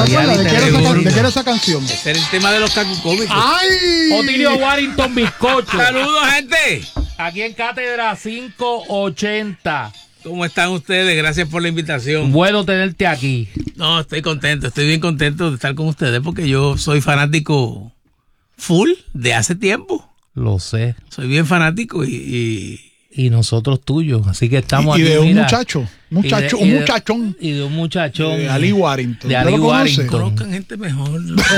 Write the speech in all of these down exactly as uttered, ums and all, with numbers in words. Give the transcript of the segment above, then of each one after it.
acuerdas? ¿De qué era esa, de qué era esa canción? Ese era el tema de los cacucómicos. ¡Ay! Otilio Warrington Bizcocho. Saludos, gente. Aquí en Cátedra quinientos ochenta. ¿Cómo están ustedes? Gracias por la invitación. Bueno tenerte aquí. No, estoy contento, estoy bien contento de estar con ustedes porque yo soy fanático full de hace tiempo. Lo sé. Soy bien fanático y... y... Y nosotros tuyos, así que estamos y, aquí. Y de un mira, muchacho, muchacho, y de, y un de, muchachón. Y de un muchachón. De Ali Warrington. De Ali Warrington. Conozcan gente mejor.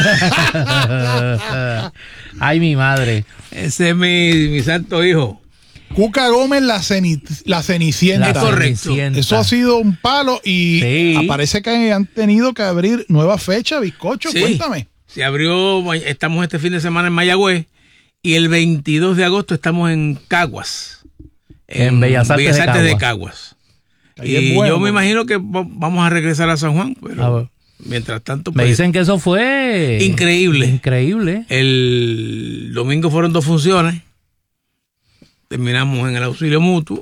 Ay, mi madre. Ese es mi, mi santo hijo. Cuca Gómez, la, ceni, la Cenicienta. Es correcto. Eso ha sido un palo y sí. Aparece que han tenido que abrir nueva fecha, bizcocho. Sí. Cuéntame. Se abrió, estamos este fin de semana en Mayagüez y el veintidós de agosto estamos en Caguas. En, en Bellas Artes, Bellas Artes de Caguas. De Caguas. Y bueno, yo me imagino que vamos a regresar a San Juan, pero mientras tanto... Pues, me dicen que eso fue... Increíble. Increíble. El domingo fueron dos funciones. Terminamos en el auxilio mutuo.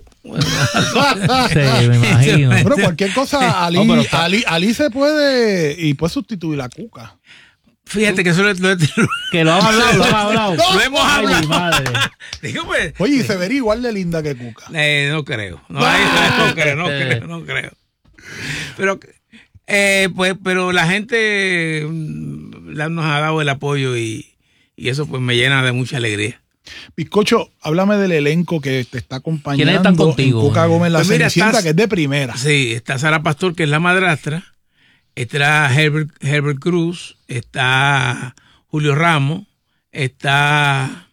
Sí, me imagino. Pero cualquier cosa, Ali, no, pero, Ali, Ali se puede y puede sustituir a Cuca. Fíjate que eso lo, lo, que lo hemos hablado, lo hemos hablado. No, lo hemos Ay, hablado. Mi madre. Digo, pues, oye, y se vería igual de linda que Cuca. Eh, no creo. No, no, no creo, no creo, no creo. Pero, eh, pues, pero la gente nos ha dado el apoyo y, y eso pues me llena de mucha alegría. Bizcocho, háblame del elenco que te está acompañando. ¿Quiénes están contigo? En Cuca Gómez, la pues mira, Cenicienta, estás, que es de primera. Sí, está Sara Pastor, que es la madrastra. Está Herbert, Herbert Cruz, está Julio Ramos, está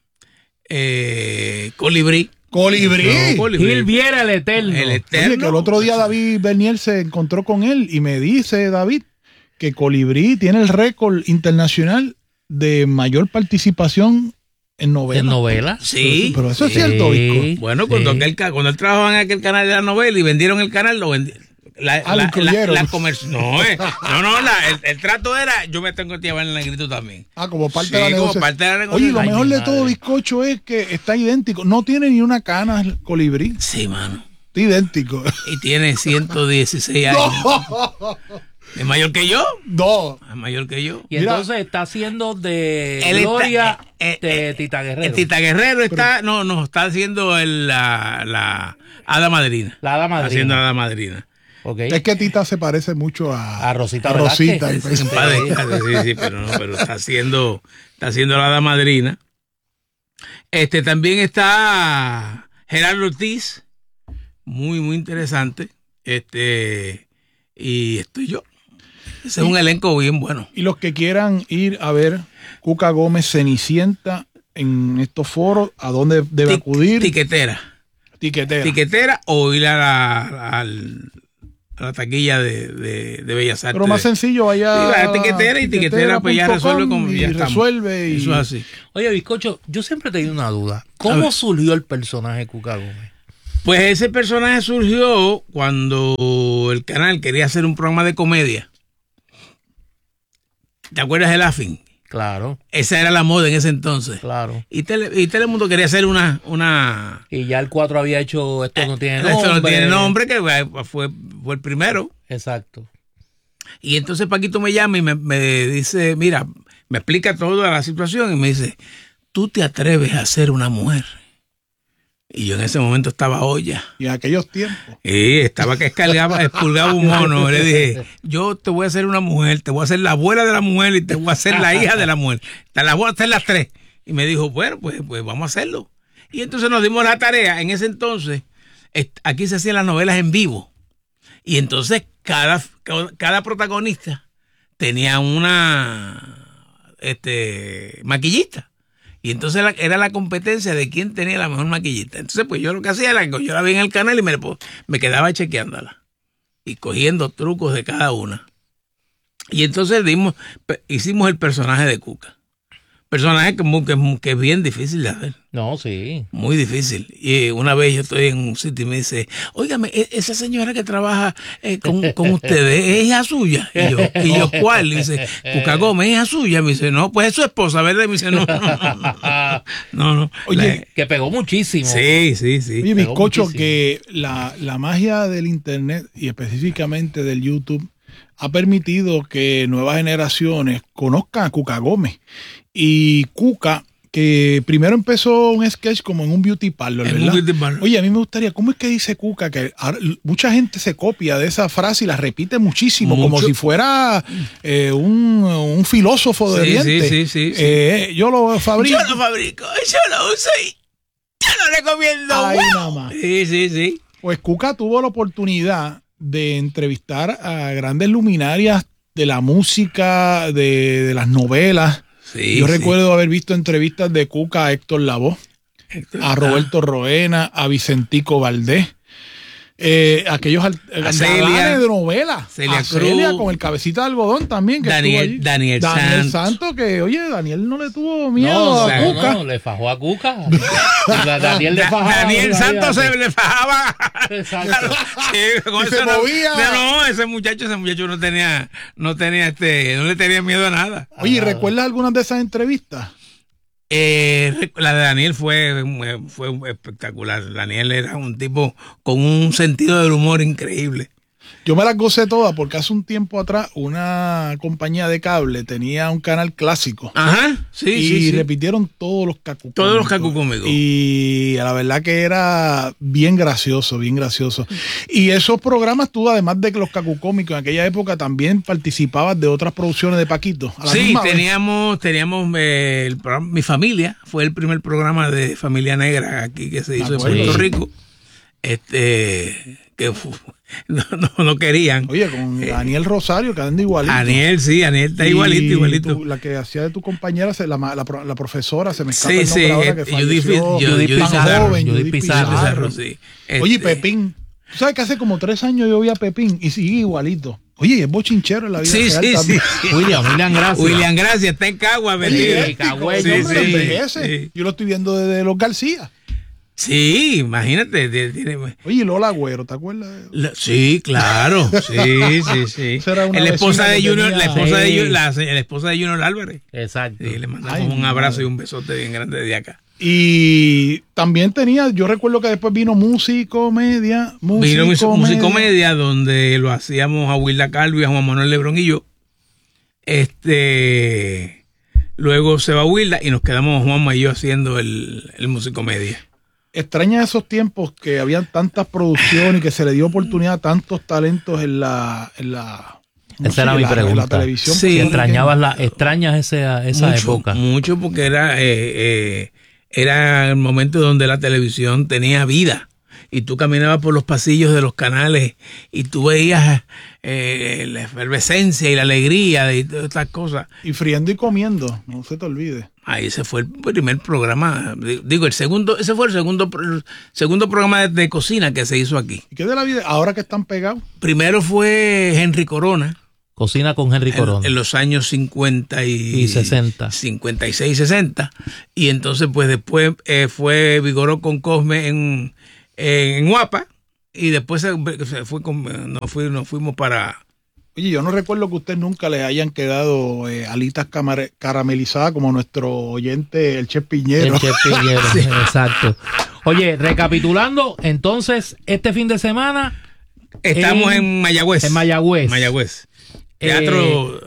eh, Colibrí. Colibrí. No, Colibrí. Gil Viera, el eterno. El eterno. Oye, que el otro día David Bernier se encontró con él y me dice, David, que Colibrí tiene el récord internacional de mayor participación en novelas. ¿En novelas? Sí. Pero, pero eso sí, es cierto, Visco. Bueno, cuando, sí. aquel, cuando él trabajaba en aquel canal de la novela y vendieron el canal, lo vendieron. La, ah, la, la, la comer... No, eh, no, no, la, el, el trato era, yo me tengo que llevar en el negrito también. Ah, como parte, sí, de, la como parte de la negociación. Oye, lo Ay, mejor de madre. todo, Bizcocho, es que está idéntico. No tiene ni una cana el Colibrí. Sí, mano. Está idéntico. Y tiene ciento dieciséis años. No. ¿Es mayor que yo? No. Es mayor que yo. Y Mira, entonces está haciendo de él Gloria está, eh, de eh, Tita Guerrero. El Tita Guerrero está, pero, no, no, está haciendo el, la, la Hada Madrina. La Hada Madrina. Haciendo Hada Madrina. Okay. Es que Tita se parece mucho a, a Rosita. A Rosita sí, sí, sí, sí, pero no, pero está haciendo, está haciendo la Hada Madrina. Este también está Gerardo Ortiz, muy, muy interesante. Este, y estoy yo. Ese es un elenco bien bueno. Y los que quieran ir a ver Cuca Gómez Cenicienta en estos foros, ¿a dónde debe Tic, acudir? Tiquetera. Tiquetera. Tiquetera o ir a la, a la taquilla de, de, de Bellas Artes. Pero más sencillo, vaya sí, a tiquetera y tiquetera pues ya resuelve como y ya resuelve y... Eso es así. Oye, Bizcocho, yo siempre he tenido una duda. ¿Cómo surgió el personaje Cuca Gómez? Pues ese personaje surgió cuando el canal quería hacer un programa de comedia. ¿Te acuerdas de Laughing? Claro. Esa era la moda en ese entonces. Claro. Y, tele, y Telemundo quería hacer una, una... Y ya el cuatro había hecho Esto no tiene nombre. Esto no tiene nombre, que fue, fue el primero. Exacto. Y entonces Paquito me llama y me, me dice, mira, me explica toda la situación y me dice, ¿tú te atreves a ser una mujer? Y yo en ese momento estaba olla. Y en aquellos tiempos. Y estaba que escargaba, expulgaba un mono. Le dije, yo te voy a hacer una mujer, te voy a hacer la abuela de la mujer y te voy a hacer la hija de la mujer. Te las voy a hacer las tres. Y me dijo, bueno, pues, pues vamos a hacerlo. Y entonces nos dimos la tarea. En ese entonces, aquí se hacían las novelas en vivo. Y entonces cada, cada protagonista tenía una este, maquillista. Y entonces la, era la competencia de quién tenía la mejor maquillista. Entonces, pues yo lo que hacía era que yo la vi en el canal y me, pues, me quedaba chequeándola y cogiendo trucos de cada una. Y entonces dimos, hicimos el personaje de Cuca. Personaje que, que, que es bien difícil de hacer. No, sí. Muy difícil. Y una vez yo estoy en un sitio y me dice, óigame, esa señora que trabaja eh, con, con ustedes, ¿es hija suya? Y yo, y yo ¿cuál? Y dice, Cuca Gómez, ¿es hija suya? Me dice, no, pues es su esposa, ¿verdad? Y me dice, no, no, no. no, no. Oye, la, que pegó muchísimo. Sí, sí, sí. Oye, Bizcocho, que la, la magia del internet y específicamente del YouTube ha permitido que nuevas generaciones conozcan a Cuca Gómez. Y Cuca, que primero empezó un sketch como en un beauty parlor, En ¿verdad? un beauty parlor. Oye, a mí me gustaría, ¿cómo es que dice Cuca? Que ahora mucha gente se copia de esa frase y la repite muchísimo, Mucho. como si fuera eh, un, un filósofo de Sí, Oriente. sí, sí, sí, sí. Eh, yo lo fabrico. Yo lo fabrico, yo lo uso y yo lo recomiendo. Ahí ¡Wow! nada más. Sí, sí, sí. Pues Cuca tuvo la oportunidad de entrevistar a grandes luminarias de la música, de, de las novelas. Sí, Yo sí. recuerdo haber visto entrevistas de Cuca a Héctor Lavoe, Héctor, a Roberto Roena, a Vicentico Valdés, eh, aquellos al- A galanes Celia. de novela, Celia a Celia Cruz. con el cabecita de algodón también, que Daniel- estuvo allí. Daniel Daniel Santos. Santos, que oye, Daniel no le tuvo miedo No, a no, Cuca. no, le fajó a Cuca. Da- Daniel le Da- fajaba. Daniel Santos se olvídate. le fajaba. Exacto. Sí, con Y eso se no, movía. No, no, ese muchacho, ese muchacho no tenía, no tenía este, no le tenía miedo a nada. Oye, ¿y ¿recuerdas algunas de esas entrevistas? Eh, la de Daniel fue, fue espectacular. Daniel era un tipo con un sentido del humor increíble. Yo me las gocé todas porque hace un tiempo atrás una compañía de cable tenía un canal clásico. Ajá, sí, y sí, sí. repitieron todos los cacucómicos. Todos los cacucómicos. Y la verdad que era bien gracioso, bien gracioso. Y esos programas tú, además de que los cacucómicos en aquella época, también participabas de otras producciones de Paquito. A la Sí, misma vez. teníamos, teníamos eh, el programa, Mi Familia, fue el primer programa de Familia Negra aquí que se hizo en acuerdo, Puerto sí. Rico. Este, que fu- no, no, no querían. Oye, con Eh, Daniel Rosario, quedando igualito. Aniel, sí, Aniel está Y igualito, igualito. tú, la que hacía de tu compañera, se- la, ma- la, pro- la profesora, se me escapa Sí, el nombre sí, ahora, que eh, Judith falleció. Piz- Judith tan Pizarro, joven, Judith Judith Pizarro. Pizarro, sí. Oye, Este, Pepín. ¿Tú sabes que hace como tres años yo vi a Pepín y sigue igualito? Oye, y es bochinchero en la vida Sí, real sí, sí, también. sí. William, William, gracias. William Gracia está en Cagua, Oye, metido. idéntico, Cagüey, ese sí, hombre sí, envejece. sí. Yo lo estoy viendo desde los García. Sí, imagínate. de- tiene- Oye, y Lola Agüero, ¿te acuerdas? la- sí, claro. Sí, sí, sí. Esa era una la esposa vecina de que Junior, tenía- la esposa de Sí. Junior, la, la esposa de Junior Álvarez. Exacto. Sí, le mandamos Ay, un abrazo madre. y un besote bien grande de acá. Y también tenía, yo recuerdo que después vino Musicomedia. Vino Musicomedia. Musicomedia, donde lo hacíamos a Wilda Calvo y a Juan Manuel Lebrón y yo. Este, luego se va Wilda y nos quedamos Juanma y yo haciendo el, el Musicomedia. Extraña esos tiempos que habían tantas producciones y que se le dio oportunidad a tantos talentos en la, en la, Esa era en mi la- en la pregunta. televisión. Sí. Si puertorriqueña. extrañabas la, extrañas esa, esa mucho, época. Mucho porque era, eh, eh, era el momento donde la televisión tenía vida. Y tú caminabas por los pasillos de los canales y tú veías eh, la efervescencia y la alegría de todas estas cosas. Y friendo y comiendo, no se te olvide. Ahí ese fue el primer programa, digo, el segundo, ese fue el segundo, pro- segundo programa de, de cocina que se hizo aquí. ¿Y qué de la vida? Ahora que están pegados. Primero fue Henry Corona. Cocina con Henry En, Corona. en los años cincuenta y, Y sesenta. cincuenta y seis, sesenta. Y entonces, pues después eh, fue Vigoró con Cosme en, en Guapa. Y después se, se fue con, nos, fui- nos fuimos para. Oye, yo no recuerdo que a usted nunca le hayan quedado eh, alitas camare- caramelizadas como nuestro oyente, el Chef Piñero. El Chef Piñero, exacto. Oye, recapitulando, entonces, este fin de semana Estamos En- en, Mayagüez. en Mayagüez. Mayagüez. Teatro.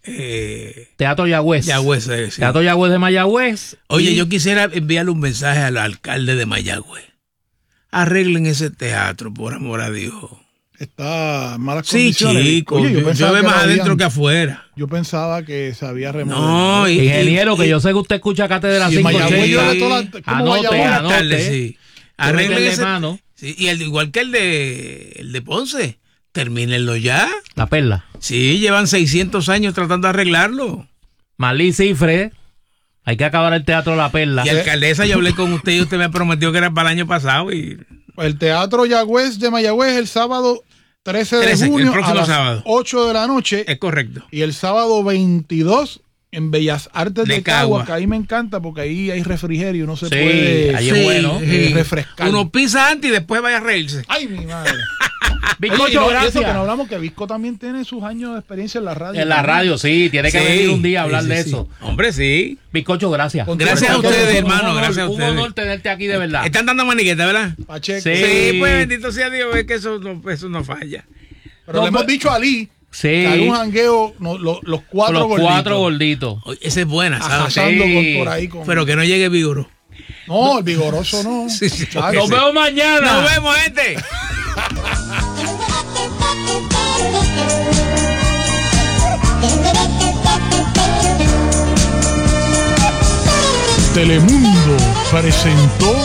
eh, Teatro Yagüez. Yagüez, eh, sí. Teatro Yagüez de Mayagüez. Oye, Y- yo quisiera enviarle un mensaje al alcalde de Mayagüez. Arreglen ese teatro, por amor a Dios. Está en malas Sí, condiciones. chico. Oye, yo pensaba llueve que más lo habían- adentro que afuera. Yo pensaba que se había remodelado. No, y, Ingeniero, y- que y- yo sé que usted escucha Cátedra Sí, Mayagüez cinco llueve sí. toda la- como Anote, Mayagüez. Buenas anote. tardes, sí. Arreglen Métele ese. mano. Sí, y el, igual que el de, el de Ponce. Termínenlo ya. La perla. Sí, llevan seiscientos años tratando de arreglarlo. Malí Cifre. Hay que acabar el Teatro La Perla. Y alcaldesa, yo hablé con usted y usted me prometió que era para el año pasado. Y El Teatro Yagüez de Mayagüez el sábado trece de trece, el junio próximo a las sábado. ocho de la noche. es correcto. Y el sábado veintidós en Bellas Artes de, De Cagua, Cagua. que ahí me encanta porque ahí hay refrigerio, uno se Sí, puede ahí es bueno. eh, refrescar. Uno pisa antes y después vaya a reírse. Ay, mi madre. Bizcocho, Oye, y no, y eso gracias. que no hablamos, que Visco también tiene sus años de experiencia en la radio. En la también. radio, sí. Tiene que Sí, venir un día a hablar sí, de sí, eso. sí. Hombre, sí. Bizcocho, gracias. Con- Gracias a Un ustedes, honor, hermano. Un honor, Gracias a un ustedes. honor tenerte aquí de verdad. Están dando maniqueta, ¿verdad? Pacheco. Sí. Sí, pues bendito sea Dios, es que eso no, eso no falla. Pero No, le hemos pero- dicho a Ali Sí. Hay un jangueo, no, lo, los cuatro Los gorditos. cuatro gorditos. Oye, esa es buena, ¿sabes? Arrasando Sí. con, por ahí. Con... Pero que no llegue vigoro. No, el vigoroso no. Sí, sí, Chacho. Nos vemos mañana. Nos vemos, gente. Telemundo presentó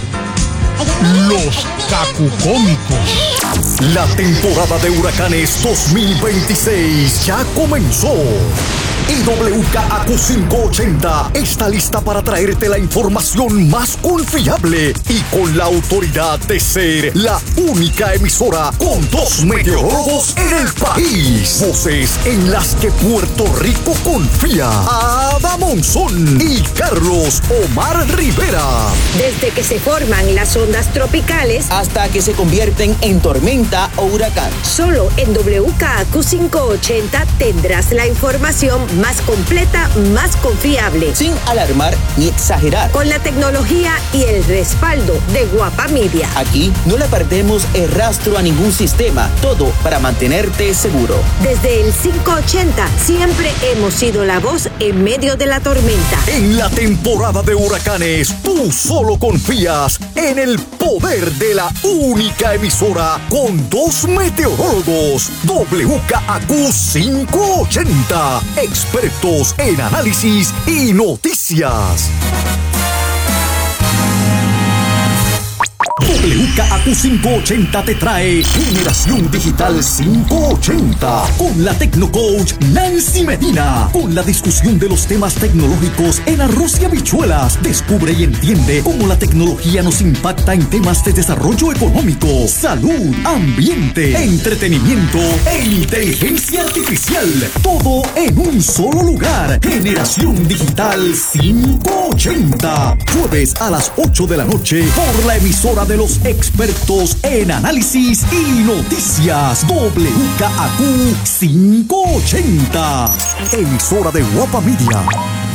Los Cacucómicos. La temporada de huracanes dos mil veintiséis ya comenzó. Y W K A Q quinientos ochenta está lista para traerte la información más confiable y con la autoridad de ser la única emisora con dos meteorólogos en el país. Voces en las que Puerto Rico confía. Ada Monzón y Carlos Omar Rivera. Desde que se forman las ondas tropicales hasta que se convierten en tormenta o huracán. Solo en W K A Q quinientos ochenta tendrás la información más completa, más confiable. Sin alarmar ni exagerar. Con la tecnología y el respaldo de Guapa Media. Aquí no le perdemos el rastro a ningún sistema. Todo para mantenerte seguro. Desde el quinientos ochenta siempre hemos sido la voz en medio de la tormenta. En la temporada de huracanes, tú solo confías en el poder de la única emisora con dos meteorólogos. W K A Q quinientos ochenta. Expertos en análisis y noticias. W K A Q quinientos ochenta te trae Generación Digital quinientos ochenta con la Tecnocoach Nancy Medina, con la discusión de los temas tecnológicos en arroz y habichuelas. Descubre y entiende cómo la tecnología nos impacta en temas de desarrollo económico, salud, ambiente, entretenimiento e inteligencia artificial. Todo en un solo lugar. Generación Digital quinientos ochenta. Jueves a las ocho de la noche por la emisora de los expertos en análisis y noticias. W K A Q quinientos ochenta. Emisora de Guapa Media.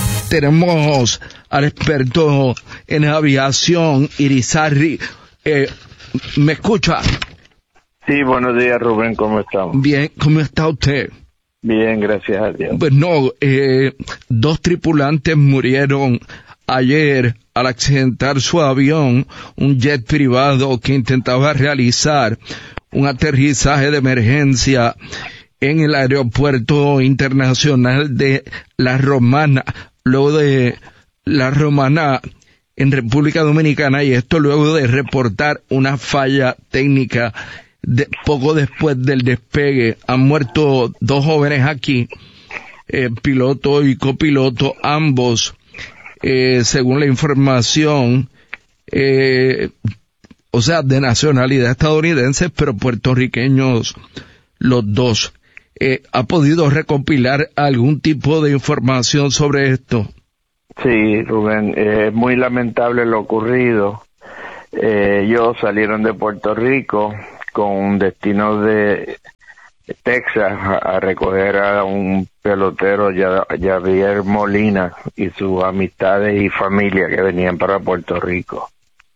Tenemos al experto en aviación, Irizarry. Eh, ¿Me escucha? Sí, buenos días, Rubén, ¿cómo estamos? Bien, ¿cómo está usted? Bien, gracias a Dios. Pues no, eh, dos tripulantes murieron ayer al accidentar su avión, un jet privado que intentaba realizar un aterrizaje de emergencia en el aeropuerto internacional de La Romana, luego de La Romana en República Dominicana, y esto luego de reportar una falla técnica de, poco después del despegue. Han muerto dos jóvenes aquí, eh, piloto y copiloto, ambos Eh, según la información, eh, o sea, de nacionalidad estadounidense, pero puertorriqueños los dos. Eh, ¿Ha podido recopilar algún tipo de información sobre esto? Sí, Rubén, es eh, muy lamentable lo ocurrido. Eh, ellos salieron de Puerto Rico con destino de Texas a, a recoger a un pelotero, Javier Molina, y sus amistades y familia que venían para Puerto Rico.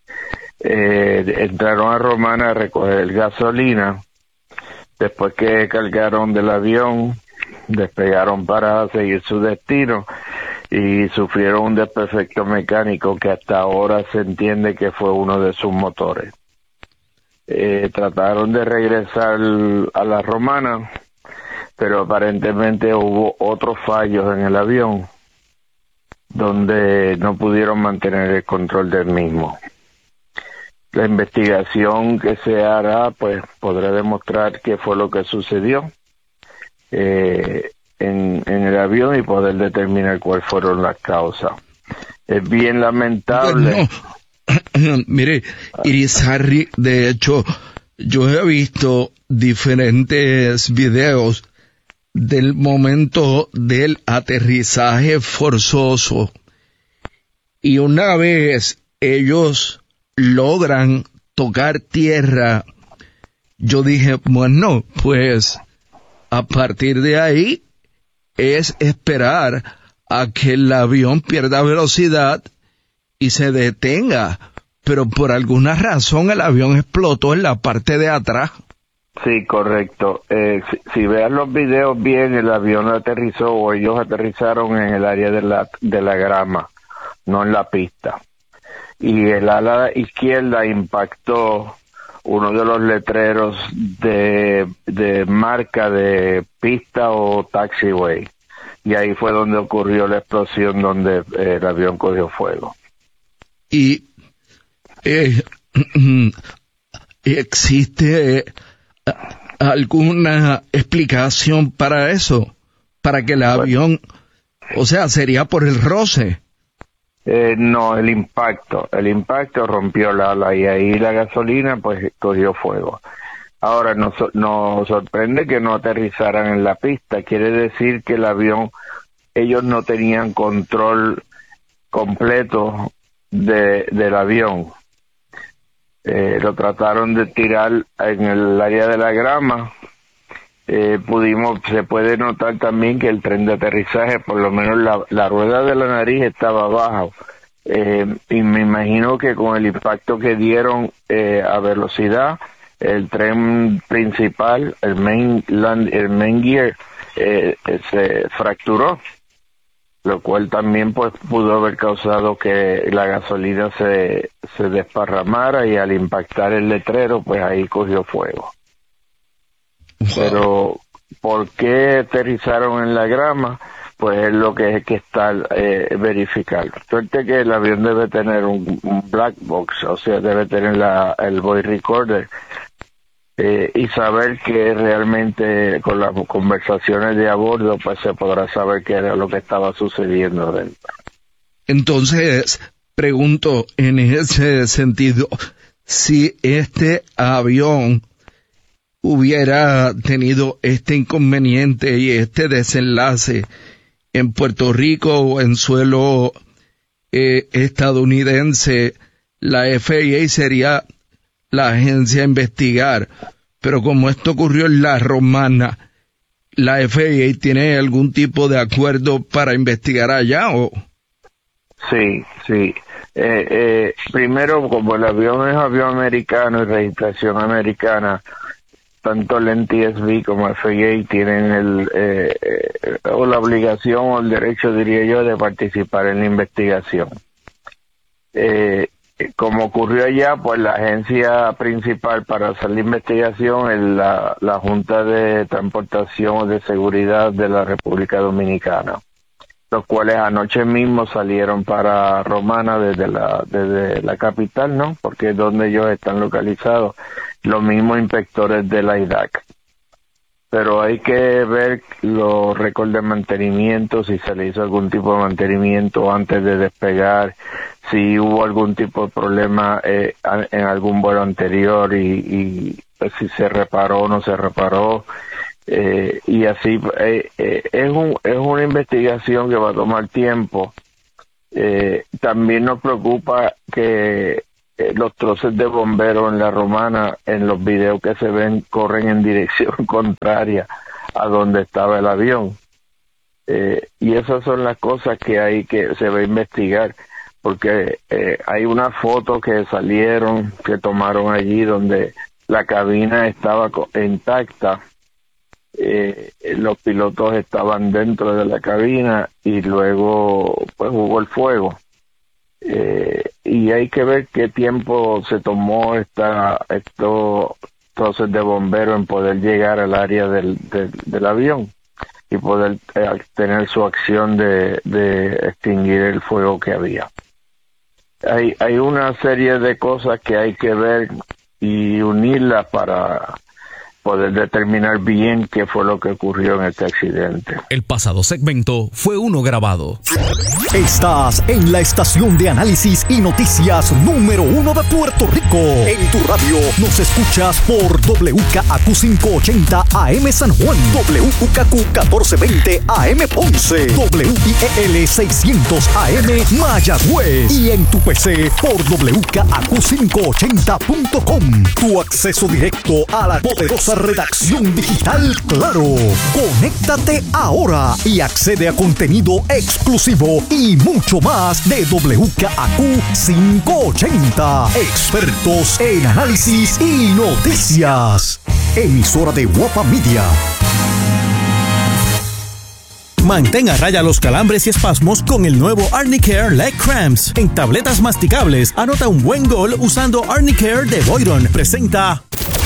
Eh, entraron a Romana a recoger gasolina. Después que cargaron del avión, despegaron para seguir su destino y sufrieron un desperfecto mecánico que hasta ahora se entiende que fue uno de sus motores. Eh, trataron de regresar a La Romana, pero aparentemente hubo otros fallos en el avión donde no pudieron mantener el control del mismo. La investigación que se hará pues podrá demostrar qué fue lo que sucedió eh, en, en el avión y poder determinar cuáles fueron las causas. Es bien lamentable. Bueno, mire, Irizarry, de hecho, yo he visto diferentes videos del momento del aterrizaje forzoso, y una vez ellos logran tocar tierra, yo dije, bueno, pues a partir de ahí es esperar a que el avión pierda velocidad y se detenga, pero por alguna razón el avión explotó en la parte de atrás. Sí, correcto. Eh, si, si veas los videos bien, el avión aterrizó o ellos aterrizaron en el área de la, de la grama, no en la pista. Y el ala izquierda impactó uno de los letreros de, de marca de pista o taxiway. Y ahí fue donde ocurrió la explosión, donde eh, el avión cogió fuego. Y eh, existe alguna explicación para eso, para que el avión, o sea, sería por el roce. Eh, no, el impacto, el impacto rompió la ala y ahí la gasolina pues cogió fuego. Ahora nos, nos sorprende que no aterrizaran en la pista, quiere decir que el avión, ellos no tenían control completo de, del avión. Eh, lo trataron de tirar en el área de la grama. Eh, pudimos, se puede notar también que el tren de aterrizaje, por lo menos la, la rueda de la nariz estaba abajo, eh, y me imagino que con el impacto que dieron eh, a velocidad, el tren principal, el main land, el main gear, eh, se fracturó, lo cual también pues pudo haber causado que la gasolina se, se desparramara y al impactar el letrero, pues ahí cogió fuego. Pero, ¿por qué aterrizaron en la grama? Pues es lo que hay que estar eh, verificando. Suerte que el avión debe tener un, un black box, o sea, debe tener la, el voice recorder, eh, y saber que realmente con las conversaciones de a bordo, pues se podrá saber qué era lo que estaba sucediendo dentro. Entonces, pregunto en ese sentido, si este avión hubiera tenido este inconveniente y este desenlace en Puerto Rico o en suelo eh, estadounidense, la F A A sería la agencia a investigar, pero como esto ocurrió en la Romana, ¿la F A A tiene algún tipo de acuerdo para investigar allá o...? Sí, sí. Eh, eh, primero, como el avión es avión americano y registración americana, tanto el N T S B como F A A tienen el eh, eh, o la obligación o el derecho, diría yo, de participar en la investigación. Eh, como ocurrió allá, pues la agencia principal para hacer la investigación es la, la Junta de Transportación o de Seguridad de la República Dominicana, los cuales anoche mismo salieron para Romana desde la desde la capital, ¿no? Porque es donde ellos están localizados, los mismos inspectores de la I D A C. Pero hay que ver los récords de mantenimiento, si se le hizo algún tipo de mantenimiento antes de despegar, si hubo algún tipo de problema eh, en algún vuelo anterior y, y pues, si se reparó o no se reparó. Eh, y así eh, eh, es un es una investigación que va a tomar tiempo. Eh, también nos preocupa que eh, los troces de bomberos en la Romana, en los videos que se ven, corren en dirección contraria a donde estaba el avión, eh, y esas son las cosas que hay que se va a investigar, porque eh, hay una foto que salieron, que tomaron allí donde la cabina estaba intacta. Eh, los pilotos estaban dentro de la cabina y luego pues hubo el fuego, eh, y hay que ver qué tiempo se tomó esta estos troces de bomberos en poder llegar al área del, del, del avión y poder eh, tener su acción de, de extinguir el fuego que había. Hay, hay una serie de cosas que hay que ver y unirlas para poder determinar bien qué fue lo que ocurrió en este accidente. El pasado segmento fue uno grabado. Estás en la estación de análisis y noticias número uno de Puerto Rico. En tu radio nos escuchas por W K A Q quinientos ochenta A M San Juan, W U K Q catorce veinte A M Ponce, W I E L seiscientos A M Mayagüez y en tu P C por W K A Q quinientos ochenta punto com. Tu acceso directo a la poderosa redacción digital Claro. Conéctate ahora y accede a contenido exclusivo y mucho más de W K A Q quinientos ochenta. Expertos en análisis y noticias. emisora de Guapa Media. Mantén a raya los calambres y espasmos con el nuevo Arnicare Leg Cramps. En tabletas masticables, anota un buen gol usando Arnicare de Boyron. Presenta...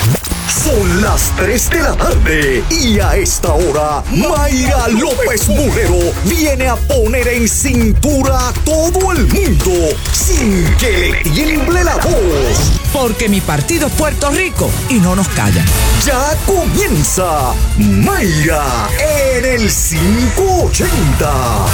Son las tres de la tarde y a esta hora Mayra López Mulero viene a poner en cintura a todo el mundo sin que le tiemble la voz. Porque mi partido es Puerto Rico y no nos callan. Ya comienza Mayra en el quinientos ochenta.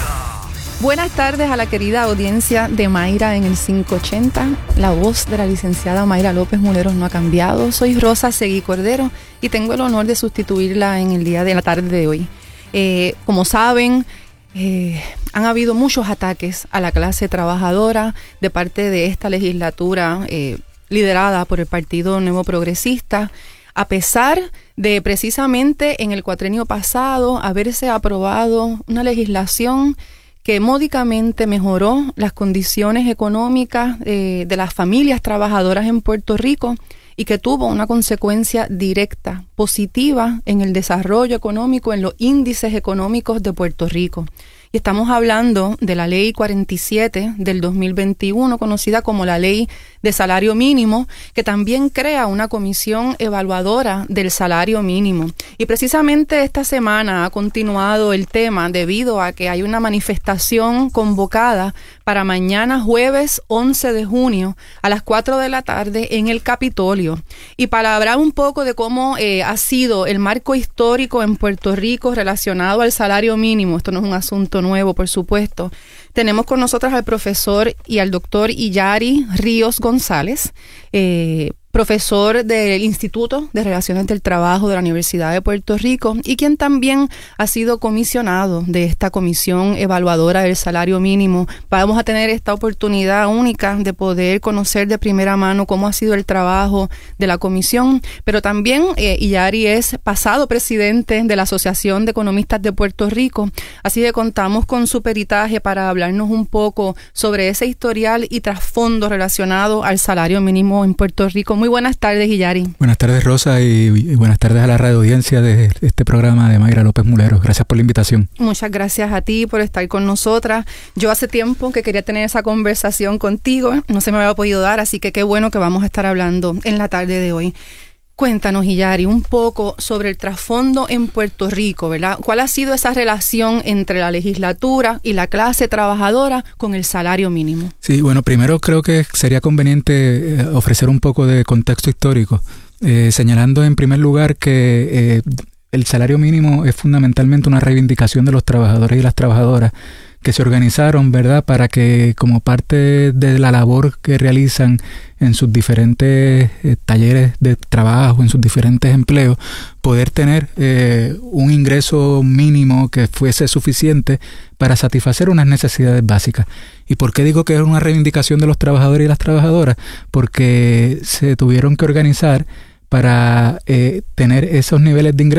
Buenas tardes a la querida audiencia de Mayra en el quinientos ochenta. La voz de la licenciada Mayra López Muleros no ha cambiado. Soy Rosa Seguí Cordero y tengo el honor de sustituirla en el día de la tarde de hoy. Eh, como saben, eh, han habido muchos ataques a la clase trabajadora de parte de esta legislatura eh, liderada por el Partido Nuevo Progresista, a pesar de precisamente en el cuatrenio pasado haberse aprobado una legislación que módicamente mejoró las condiciones económicas eh, de las familias trabajadoras en Puerto Rico y que tuvo una consecuencia directa, positiva en el desarrollo económico, en los índices económicos de Puerto Rico. Y estamos hablando de la Ley cuarenta y siete del dos mil veintiuno, conocida como la Ley de Salario Mínimo, que también crea una comisión evaluadora del salario mínimo. Y precisamente esta semana ha continuado el tema debido a que hay una manifestación convocada para mañana jueves once de junio a las cuatro de la tarde en el Capitolio. Y para hablar un poco de cómo eh, ha sido el marco histórico en Puerto Rico relacionado al salario mínimo, esto no es un asunto nuevo, por supuesto, tenemos con nosotros al profesor y al doctor Iyari Ríos González, eh, profesor del Instituto de Relaciones del Trabajo de la Universidad de Puerto Rico y quien también ha sido comisionado de esta comisión evaluadora del salario mínimo. Vamos a tener esta oportunidad única de poder conocer de primera mano cómo ha sido el trabajo de la comisión, pero también eh, Iyari es pasado presidente de la Asociación de Economistas de Puerto Rico, así que contamos con su peritaje para hablarnos un poco sobre ese historial y trasfondo relacionado al salario mínimo en Puerto Rico. Muy buenas tardes, Iyari. Buenas tardes, Rosa, y, y buenas tardes a la radio audiencia de este programa de Mayra López Mulero. Gracias por la invitación. Muchas gracias a ti por estar con nosotras. Yo hace tiempo que quería tener esa conversación contigo, no se me había podido dar, así que qué bueno que vamos a estar hablando en la tarde de hoy. Cuéntanos, Iyari, un poco sobre el trasfondo en Puerto Rico, ¿verdad? ¿Cuál ha sido esa relación entre la legislatura y la clase trabajadora con el salario mínimo? Sí, bueno, primero creo que sería conveniente eh, ofrecer un poco de contexto histórico, eh, señalando en primer lugar que eh, el salario mínimo es fundamentalmente una reivindicación de los trabajadores y las trabajadoras que se organizaron, ¿verdad?, para que como parte de la labor que realizan en sus diferentes eh, talleres de trabajo, en sus diferentes empleos, poder tener eh, un ingreso mínimo que fuese suficiente para satisfacer unas necesidades básicas. ¿Y por qué digo que es una reivindicación de los trabajadores y las trabajadoras? Porque se tuvieron que organizar para eh, tener esos niveles de ingreso